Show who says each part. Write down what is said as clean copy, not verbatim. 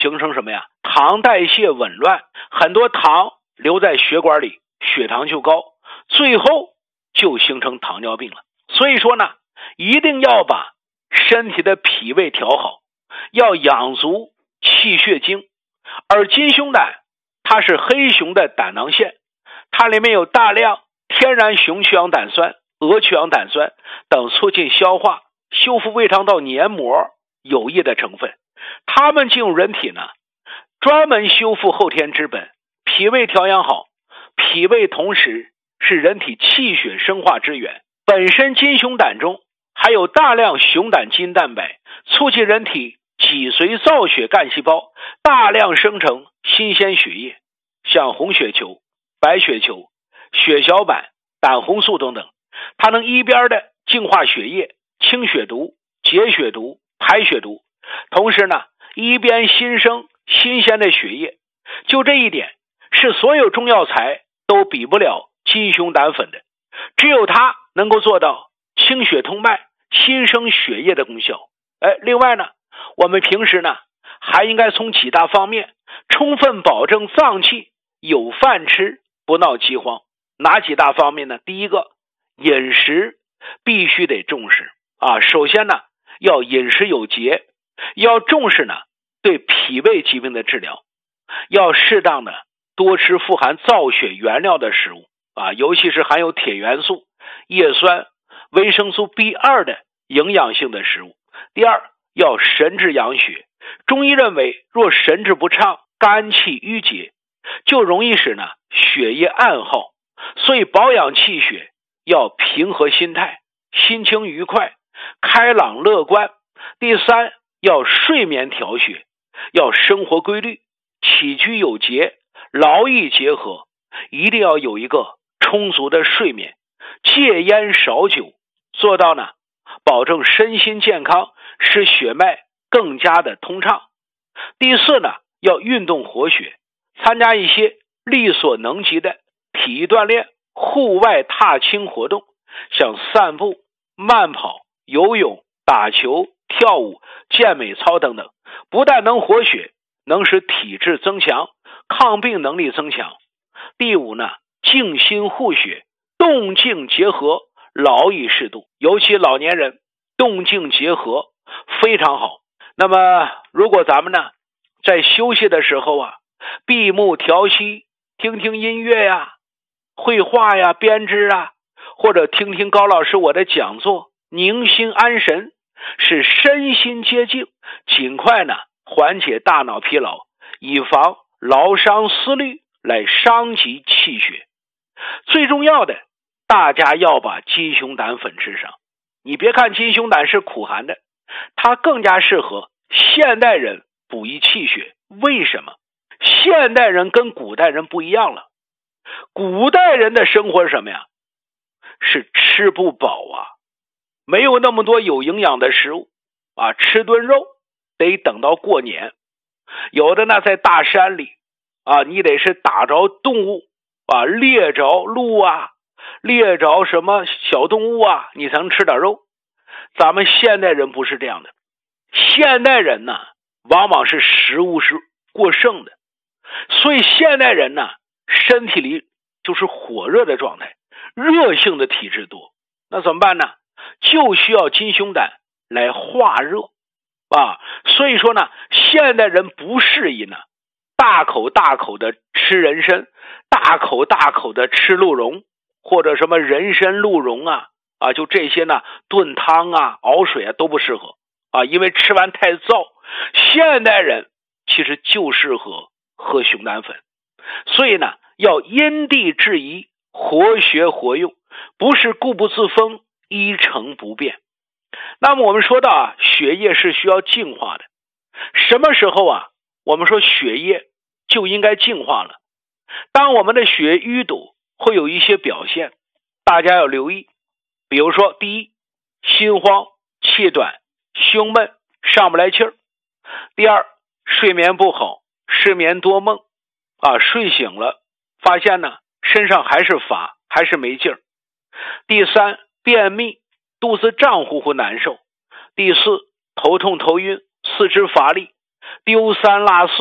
Speaker 1: 形成什么呀？糖代谢紊乱，很多糖留在血管里，血糖就高，最后就形成糖尿病了。所以说呢，一定要把身体的脾胃调好，要养足气血精。而金熊胆它是黑熊的胆囊腺，它里面有大量天然熊曲氧胆酸、鹅曲氧胆酸等促进消化、修复胃肠道黏膜有益的成分。它们进入人体呢，专门修复后天之本。脾胃调养好，脾胃同时是人体气血生化之源。本身金熊胆中还有大量熊胆基因蛋白，促进人体脊髓造血干细胞大量生成新鲜血液，像红血球、白血球、血小板、胆红素等等。它能一边的净化血液、清血毒、解血毒、排血毒，同时呢，一边新生新鲜的血液。就这一点是所有中药材都比不了金熊胆粉的，只有它能够做到清血通脉、新生血液的功效。另外呢，我们平时呢还应该从几大方面充分保证脏器有饭吃，不闹饥荒。哪几大方面呢？第一个，饮食必须得重视首先呢，要饮食有节，要重视呢对脾胃疾病的治疗，要适当的多吃富含造血原料的食物尤其是含有铁元素、叶酸、维生素 B2 的营养性的食物。第二，要神志养血。中医认为，若神志不畅、肝气郁结，就容易使呢血液暗耗，所以保养气血要平和心态，心情愉快、开朗乐观。第三，要睡眠调血，要生活规律，起居有节，劳逸结合，一定要有一个充足的睡眠，戒烟少酒，做到呢保证身心健康，使血脉更加的通畅。第四呢，要运动活血，参加一些力所能及的体育锻炼、户外踏青活动，像散步、慢跑、游泳、打球、跳舞、健美操等等，不但能活血，能使体质增强，抗病能力增强。第五呢，静心护血，动静结合，劳逸适度，尤其老年人动静结合非常好。那么如果咱们呢在休息的时候闭目调息，听听音乐绘画编织或者听听高老师我的讲座，宁心安神，使身心接静，尽快呢缓解大脑疲劳，以防劳伤思虑来伤及气血。最重要的，大家要把金熊胆粉吃上。你别看金熊胆是苦寒的，它更加适合现代人补益气血。为什么？现代人跟古代人不一样了。古代人的生活是什么呀？是吃不饱没有那么多有营养的食物吃顿肉得等到过年。有的呢在大山里你得是打着动物猎着鹿猎着什么小动物你才能吃点肉。咱们现代人不是这样的，现代人呢往往是食物是过剩的，所以现代人呢身体里就是火热的状态，热性的体质多。那怎么办呢？就需要金熊胆来化热所以说呢，现代人不适宜呢大口大口的吃人参，大口大口的吃鹿茸，或者什么人参鹿茸就这些呢炖汤熬水都不适合因为吃完太燥。现代人其实就适合喝熊胆粉。所以呢，要因地制宜，活学活用，不是固步自封，一成不变。那么我们说到血液是需要净化的。什么时候我们说血液就应该净化了？当我们的血淤堵会有一些表现，大家要留意。比如说，第一，心慌、气短、胸闷、上不来气儿；第二，睡眠不好，失眠多梦睡醒了发现呢身上还是乏，还是没劲儿；第三，便秘，肚子胀乎乎难受；第四，头痛头晕，四肢乏力； 丢三落四